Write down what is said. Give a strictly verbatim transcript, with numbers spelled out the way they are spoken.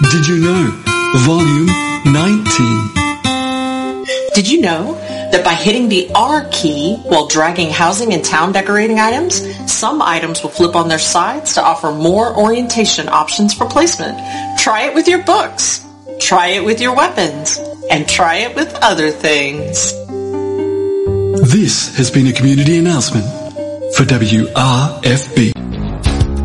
Did you know? Volume nineteen. Did you know that by hitting the R key while dragging housing and town decorating items, some items will flip on their sides to offer more orientation options for placement? Try it with your books. Try it with your weapons. And try it with other things. This has been a community announcement for W R F B.